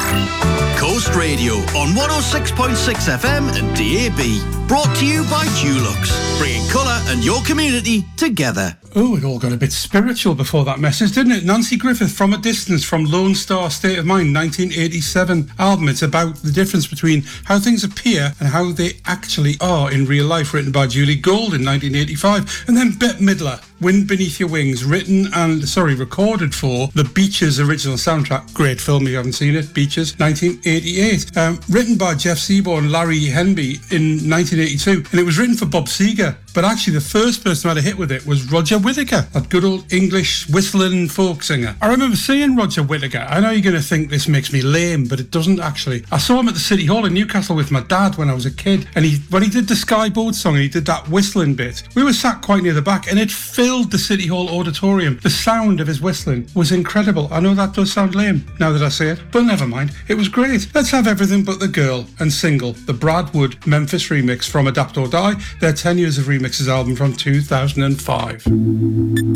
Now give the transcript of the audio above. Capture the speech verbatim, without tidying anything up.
Coast Radio on one oh six point six F M and D A B. Brought to you by Dulux, bringing colour and your community together. Oh, it all got a bit spiritual before that message, didn't it? Nancy Griffith, From a Distance, from Lone Star State of Mind, nineteen eighty-seven album. It's about the difference between how things appear and how they actually are in real life, written by Julie Gold in nineteen eighty-five. And then Bette Midler, Wind Beneath Your Wings, written and, sorry, recorded for the Beaches original soundtrack. Great film if you haven't seen it, Beaches, nineteen eighty-eight. Um, written by Jeff Seaborn and Larry Henby in nineteen eighty-two. And it was written for Bob Seger. But actually the first person who had a hit with it was Roger Whittaker, that good old English whistling folk singer. I remember seeing Roger Whittaker. I know you're going to think this makes me lame, but it doesn't actually. I saw him at the City Hall in Newcastle with my dad when I was a kid. And he, when he did the Skyboat song and he did that whistling bit, we were sat quite near the back and it filled the City Hall auditorium. The sound of his whistling was incredible. I know that does sound lame now that I say it, but never mind. It was great. Let's have Everything But the Girl and Single, the Brad Wood Memphis remix from Adapt or Die, their ten years of remixes album from two thousand five.